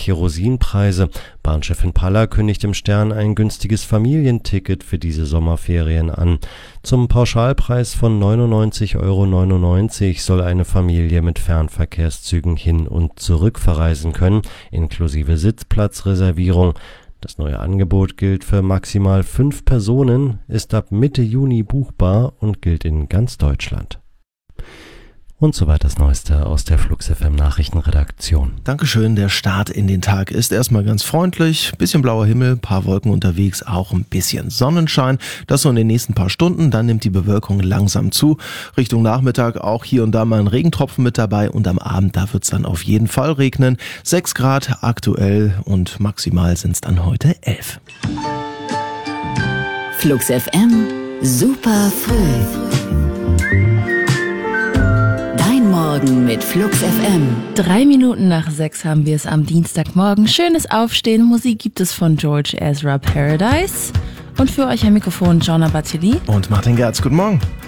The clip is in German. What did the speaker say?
Kerosinpreise. Bahnchefin Paller kündigt im Stern ein günstiges Familienticket für diese Sommerferien an. Zum Pauschalpreis von 99,99 € soll eine Familie mit Fernverkehrszügen hin und zurück verreisen können, inklusive Sitzplatzreservierung. Das neue Angebot gilt für maximal 5 Personen, ist ab Mitte Juni buchbar und gilt in ganz Deutschland. Und soweit das Neueste aus der Flux FM Nachrichtenredaktion. Dankeschön, der Start in den Tag ist erstmal ganz freundlich. Bisschen blauer Himmel, paar Wolken unterwegs, auch ein bisschen Sonnenschein. Das so in den nächsten paar Stunden, dann nimmt die Bewölkung langsam zu. Richtung Nachmittag auch hier und da mal ein Regentropfen mit dabei und am Abend, da wird es dann auf jeden Fall regnen. 6 Grad aktuell und maximal sind es dann heute 11. Flux FM, super früh. Morgen mit Flux FM. 3 Minuten nach 6 haben wir es am Dienstagmorgen. Schönes Aufstehen. Musik gibt es von George Ezra, Paradise. Und für euch am Mikrofon Jonna Batili und Martin Gerz. Guten Morgen.